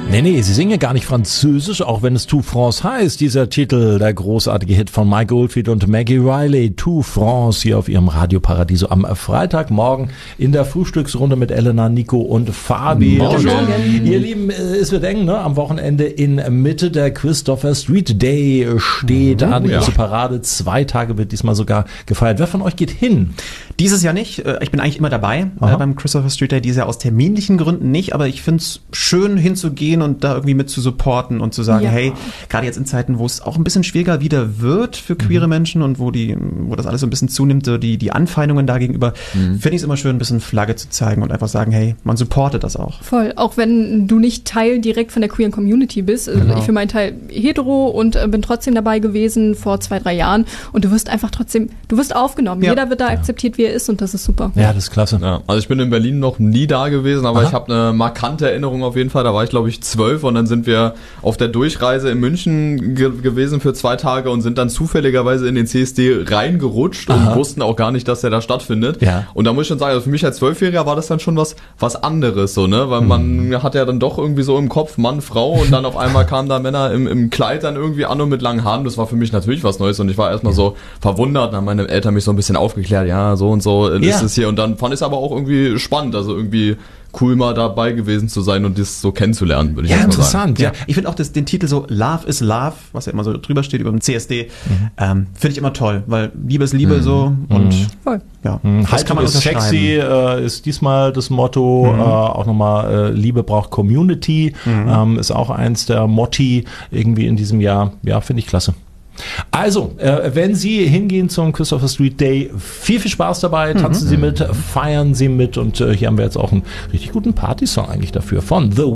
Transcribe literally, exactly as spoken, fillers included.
Nee, nee, sie singen ja gar nicht Französisch, auch wenn es Tout France heißt. Dieser Titel, der großartige Hit von Mike Oldfield und Maggie Riley, Tout France, hier auf ihrem Radio Paradiso am Freitagmorgen in der Frühstücksrunde mit Elena, Nico und Fabi. Morgen. Und, ihr Lieben, es wird eng, ne? Am Wochenende in Mitte der Christopher Street Day steht an. Die große Parade. Zwei Tage wird diesmal sogar gefeiert. Wer von euch geht hin? Dieses Jahr nicht. Ich bin eigentlich immer dabei äh, beim Christopher Street Day. Dieses Jahr aus terminlichen Gründen nicht, aber ich finde es schön hinzugehen und da irgendwie mit zu supporten und zu sagen, ja. hey, gerade jetzt in Zeiten, wo es auch ein bisschen schwieriger wieder wird für queere mhm. Menschen und wo die, wo das alles so ein bisschen zunimmt, so die, die Anfeindungen da gegenüber, mhm. finde ich es immer schön, ein bisschen Flagge zu zeigen und einfach sagen, hey, man supportet das auch. Voll, auch wenn du nicht Teil direkt von der queeren Community bist. Genau. Ich für meinen Teil hetero und äh, bin trotzdem dabei gewesen vor zwei, drei Jahren und du wirst einfach trotzdem, du wirst aufgenommen. Ja. Jeder wird da ja. akzeptiert, wie er ist und das ist super. Ja, das ist klasse. Ja, also ich bin in Berlin noch nie da gewesen, aber Aha. ich habe eine markante Erinnerung auf jeden Fall. Da war ich, glaube ich, zwölf und dann sind wir auf der Durchreise in München ge- gewesen für zwei Tage und sind dann zufälligerweise in den C S D reingerutscht Aha. und wussten auch gar nicht, dass der da stattfindet. Ja. Und da muss ich schon sagen, also für mich als Zwölfjähriger war das dann schon was was anderes, so, ne? Weil man mhm. hat ja dann doch irgendwie so im Kopf Mann, Frau und dann auf einmal kamen da Männer im, im Kleid dann irgendwie an und mit langen Haaren. Das war für mich natürlich was Neues und ich war erstmal so verwundert. Dann haben meine Eltern mich so ein bisschen aufgeklärt, ja, so und so ja. ist es hier. Und dann fand ich es aber auch irgendwie spannend, also irgendwie cool mal dabei gewesen zu sein und das so kennenzulernen, würde ich ja, jetzt mal interessant, sagen. Ja, ich finde auch das, den Titel so Love is Love, was ja immer so drüber steht über dem C S D, mhm. ähm, finde ich immer toll, weil Liebe ist Liebe mhm. so und mhm. voll. Ja, mhm. Das kann man ist sexy, äh, ist diesmal das Motto, mhm. äh, auch nochmal äh, Liebe braucht Community, mhm. ähm, ist auch eins der Motti irgendwie in diesem Jahr, ja, finde ich klasse. Also, äh, wenn Sie hingehen zum Christopher Street Day, viel, viel Spaß dabei, tanzen mhm. Sie mit, feiern Sie mit und äh, hier haben wir jetzt auch einen richtig guten Partysong eigentlich dafür von The